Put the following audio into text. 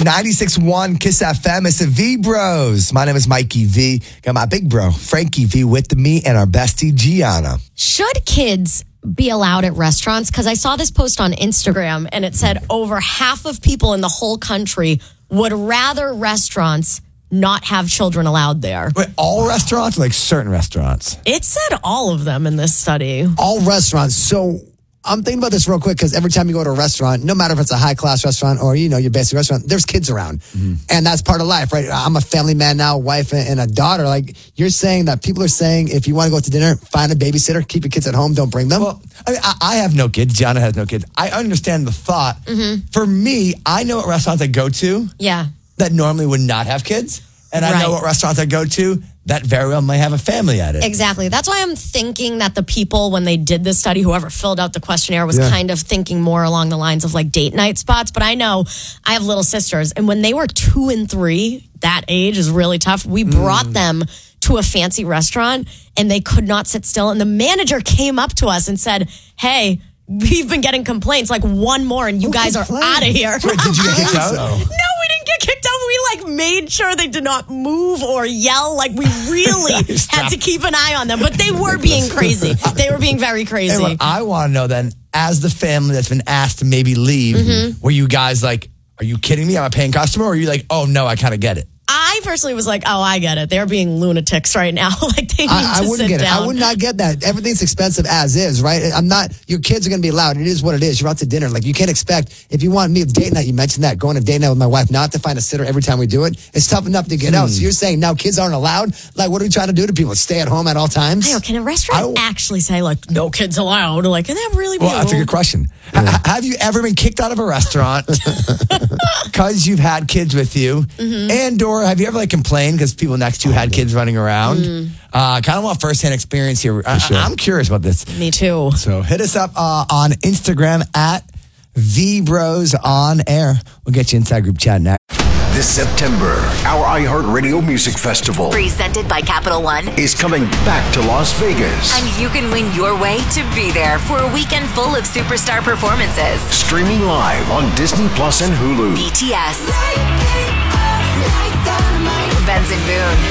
96.1 Kiss FM. It's the V Bros. My name is Mikey V. Got my big bro, Frankie V, with me and our bestie, Gianna. Should kids be allowed at restaurants? Because I saw this post on Instagram and it said over half of people in the whole country would rather restaurants not have children allowed there. Wait, all restaurants? Like certain restaurants? It said all of them in this study. All restaurants. So I'm thinking about this real quick because every time you go to a restaurant, no matter if it's a high-class restaurant or, your basic restaurant, there's kids around. Mm-hmm. And that's part of life, right? I'm a family man now, wife and a daughter. Like, you're saying that people are saying if you want to go to dinner, find a babysitter, keep your kids at home, don't bring them? Well, I have no kids. Gianna has no kids. I understand the thought. Mm-hmm. For me, I know what restaurants I go to that normally would not have kids. And I know what restaurants I go to that very well may have a family at it. Exactly. That's why I'm thinking that the people, when they did this study, whoever filled out the questionnaire was kind of thinking more along the lines of like date night spots. But I know I have little sisters, and when they were 2 and 3, that age is really tough. We brought them to a fancy restaurant, and they could not sit still. And the manager came up to us and said, "Hey, we've been getting complaints, like one more, and you guys are out of here." Wait, did you get kicked out? No, we didn't get kicked out. We made sure they did not move or yell. Like, we really had to keep an eye on them. But they were being crazy. They were being very crazy. Hey, what I want to know then, as the family that's been asked to maybe leave, were you guys like, are you kidding me? I'm a paying customer? Or are you like, oh no, I kind of get it? I personally was like, oh, I get it. They're being lunatics right now. Like, they need I to wouldn't sit get it. down. I would not get that. Everything's expensive as is, right? Your kids are going to be allowed. It is what it is. You're out to dinner. Like, you can't expect, if you want me to date night, you mentioned that, going to date night with my wife, not to find a sitter every time we do it. It's tough enough to get out. So you're saying now kids aren't allowed? Like, what are we trying to do to people? Stay at home at all times? I know, can a restaurant actually say, like, no kids allowed? Like, can that really be? Well, that's a good question. Have you ever been kicked out of a restaurant because you've had kids with you? And or have you ever complained because people next to you had kids running around? Kind of want firsthand experience here. I'm curious about this. Me too. So hit us up on Instagram at VBrosOnAir. We'll get you inside group chat next. This September, our iHeartRadio Music Festival, presented by Capital One, is coming back to Las Vegas. And you can win your way to be there for a weekend full of superstar performances. Streaming live on Disney Plus and Hulu. BTS, Benson Boone,